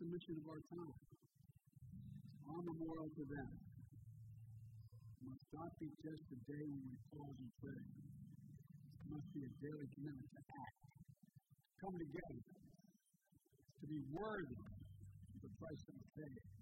the mission of our time. Our memorial to them must not be just a day when we pause and pray. It must be a daily commitment to act, come together, to be worthy of the price that we pay.